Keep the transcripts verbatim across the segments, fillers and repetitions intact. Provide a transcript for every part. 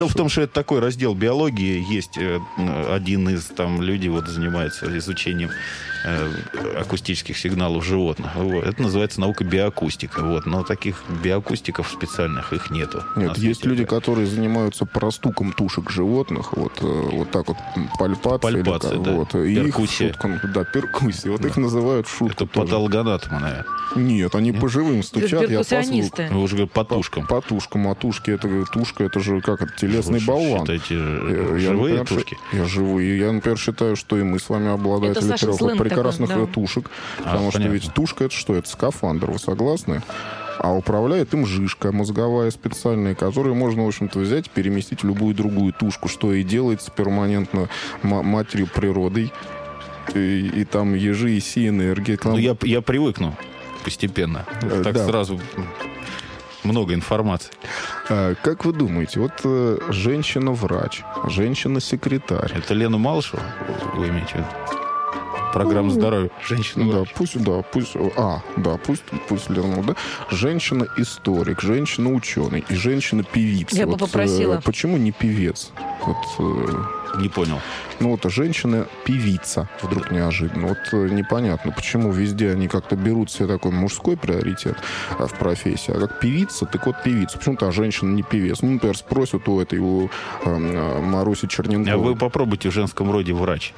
Дело в том, что это такой раздел биологии. Есть один из там людей, вот, занимается изучением э, акустических сигналов животных. Вот. Это называется наука биоакустика. Вот. Но таких биоакустиков специальных их нету. Нет, есть люди, которые занимаются простуком тушек животных. Вот, вот так вот пальпация. Пальпация, или, да. Вот, и перкуссия. Их шутку, да, перкуссия. Вот да. их называют шутку. Это патологоанатомы, наверное. Нет, они Нет? по живым стучат. Перкуссионисты. Вы уже говорите, по тушкам. По, по тушкам. А тушки, это тушка, это же как это, телесный Вы болван. Считаете, я, живые я, тушки? Я живые. Я, например, считаю, что и мы с вами обладатели трех прекрасных такой, да. тушек. А, потому понятно. что ведь тушка это что? Это скафандр, вы согласны? А управляет им жижка мозговая специальная, которую можно, в общем-то, взять и переместить в любую другую тушку, что и делается перманентно матерью природой. И, и там ежи, и си-энергия. Ну, я, я привыкну постепенно. Э, так да. Сразу много информации. А, как вы думаете, вот э, женщина-врач, женщина-секретарь. Это Лена Малышева, вы имеете в виду? Программа ну, здоровья. Женщина. Да, пусть, да, пусть. А, да, пусть, пусть Лена, да. Женщина-историк, женщина-ученый и женщина-певица. Я вот, бы попросила. Э, почему не певец? Вот, э, не понял. Ну, вот женщина-певица вдруг неожиданно. Вот э, непонятно, почему везде они как-то берут себе такой мужской приоритет а, в профессии. А как певица, так вот певица. Почему-то а женщина не певец. Ну, например, спросят у этой, у э, Маруси Черненковой. А вы попробуйте в женском роде врач.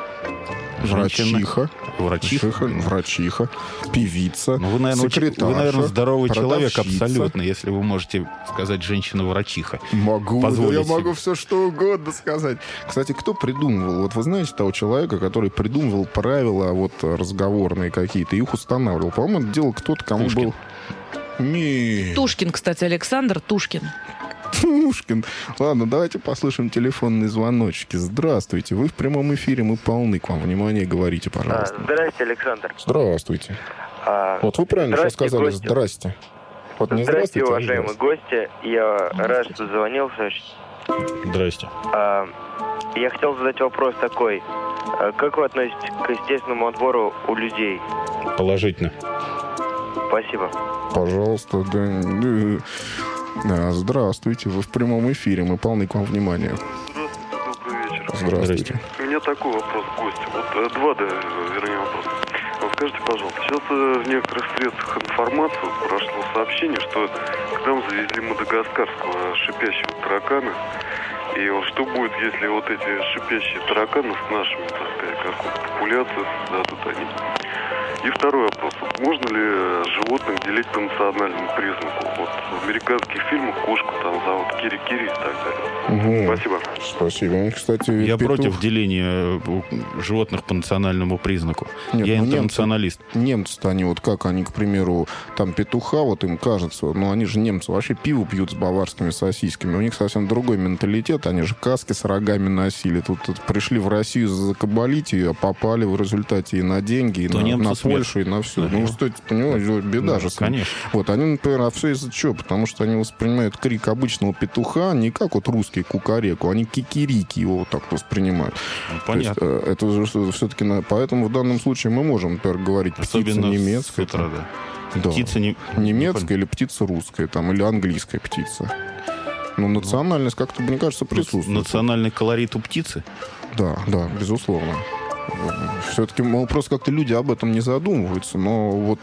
Врачиха, врачиха, врачиха, певица, ну, вы, наверное, секретарша, вы, наверное, здоровый продавщица. Человек абсолютно, если вы можете сказать женщина-врачиха. Могу, Позволить я себе. могу все что угодно сказать. Кстати, кто придумывал? Вот вы знаете того человека, который придумывал правила вот разговорные какие-то, их устанавливал. По-моему, это делал кто-то, кому Пушкин. был... Нет. Тушкин, кстати, Александр Тушкин. Тушкин. Ладно, давайте послушаем телефонные звоночки. Здравствуйте. Вы в прямом эфире, мы полны к вам. Внимание, говорите, пожалуйста. А, здрасте, Александр. Здравствуйте. А, вот вы правильно что сказали. Гости. Здрасте. Вот не здрасте, здравствуйте, уважаемые а гости. Я рад, что звонился. Здрасте. А, я хотел задать вопрос такой. А, как вы относитесь к естественному отбору у людей? Положительно. Спасибо. Пожалуйста, да. Здравствуйте, вы в прямом эфире, мы полны к вам внимания. Добрый вечер. Здравствуйте. У меня такой вопрос к гостю. Вот два, да, вернее, вопрос. Вот скажите, пожалуйста, сейчас в некоторых средствах информации прошло сообщение, что к нам завезли мадагаскарского шипящего таракана. И вот что будет, если вот эти шипящие тараканы с нашими, так сказать, какую-то популяцию создадут они? И второй вопрос. Можно ли животных делить по национальному признаку? Вот в американских фильмах кошку там зовут Кири-Кири и так далее. Угу. Спасибо. Спасибо. Кстати, я петух... против деления животных по национальному признаку. Нет, я ну, интернационалист. Немцы, немцы-то они вот как, они, к примеру, там петуха, вот им кажется, но они же немцы вообще пиво пьют с баварскими сосисками. У них совсем другой менталитет. Они же каски с рогами носили. Тут, тут пришли в Россию закабалить ее, а попали в результате и на деньги, и то на, на смех. Польшу, и на все. Да. Ну, что, понимаете, беда да, же. Конечно. Вот, они, например, а все из-за чего? Потому что они воспринимают крик обычного петуха не как вот русский кукареку, они кикирики его вот так воспринимают. Ну, понятно. То есть, это же все-таки... Поэтому в данном случае мы можем, например, говорить особенно птица немецкая. Утра, там, да. да. Птица не... немецкая не или птица русская, там, или английская птица. Ну, национальность как-то, мне кажется, присутствует. Национальный колорит у птицы? Да, да, безусловно. Все-таки, мол, просто как-то люди об этом не задумываются, но вот...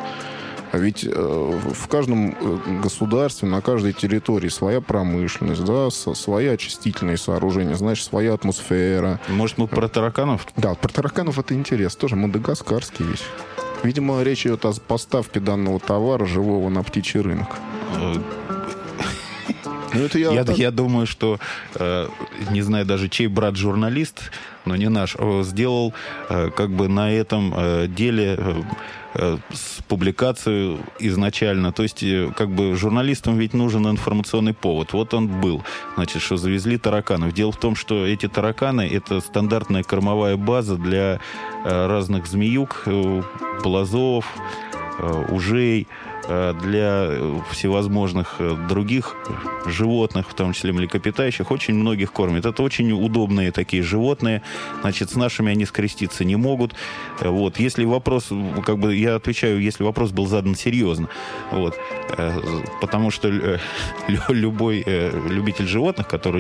А ведь э, в каждом государстве, на каждой территории своя промышленность, да, со, свои очистительные сооружения, значит, своя атмосфера. Может, мы про тараканов? Да, про тараканов это интересно. Тоже мадагаскарский вещь. Видимо, речь идет о поставке данного товара живого на птичий рынок. Ну, это я, я, так... я думаю, что, э, не знаю даже, чей брат журналист, но не наш, сделал э, как бы на этом э, деле э, с публикацию изначально. То есть, э, как бы журналистам ведь нужен информационный повод. Вот он был. Значит, что завезли тараканов. Дело в том, что эти тараканы — это стандартная кормовая база для э, разных змеюк, э, полозов, э, ужей. для всевозможных других животных, в том числе млекопитающих, очень многих кормят. Это очень удобные такие животные. Значит, с нашими они скреститься не могут. Вот. Если вопрос, как бы я отвечаю, если вопрос был задан серьезно. Вот. Потому что любой любитель животных, который